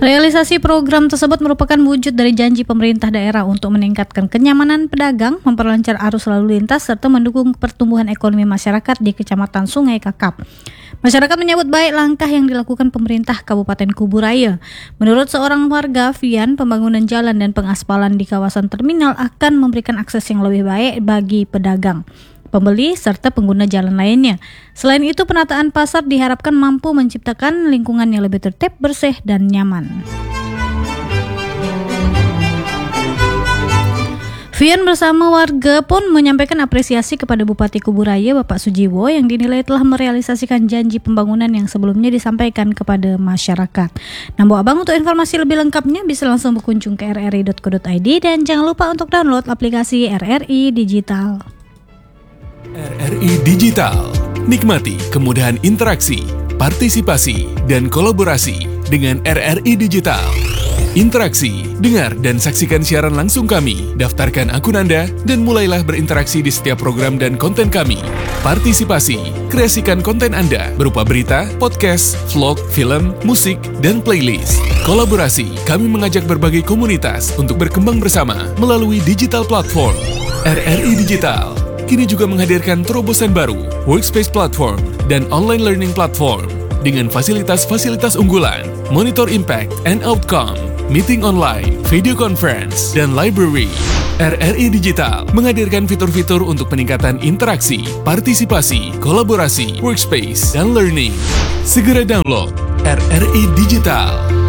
Realisasi program tersebut merupakan wujud dari janji pemerintah daerah untuk meningkatkan kenyamanan pedagang, memperlancar arus lalu lintas, serta mendukung pertumbuhan ekonomi masyarakat di Kecamatan Sungai Kakap. Masyarakat menyambut baik langkah yang dilakukan pemerintah Kabupaten Kuburaya. Menurut seorang warga, Vian, pembangunan jalan dan pengaspalan di kawasan terminal akan memberikan akses yang lebih baik bagi pedagang, pembeli, serta pengguna jalan lainnya. Selain itu, penataan pasar diharapkan mampu menciptakan lingkungan yang lebih tertib, bersih, dan nyaman. Vian bersama warga pun menyampaikan apresiasi kepada Bupati Kuburaya Bapak Sujiwo yang dinilai telah merealisasikan janji pembangunan yang sebelumnya disampaikan kepada masyarakat. Nambu Abang, untuk informasi lebih lengkapnya bisa langsung berkunjung ke rri.co.id dan jangan lupa untuk download aplikasi RRI Digital. RRI Digital. Nikmati kemudahan interaksi, partisipasi, dan kolaborasi dengan RRI Digital. Interaksi, dengar dan saksikan siaran langsung kami, daftarkan akun Anda, dan mulailah berinteraksi di setiap program dan konten kami. Partisipasi, kreasikan konten Anda berupa berita, podcast, vlog, film, musik, dan playlist. Kolaborasi, kami mengajak berbagai komunitas untuk berkembang bersama melalui digital platform. RRI Digital kini juga menghadirkan terobosan baru, workspace platform, dan online learning platform dengan fasilitas-fasilitas unggulan, monitor impact and outcome, meeting online, video conference, dan library. RRI Digital menghadirkan fitur-fitur untuk peningkatan interaksi, partisipasi, kolaborasi, workspace, dan learning. Segera download RRI Digital.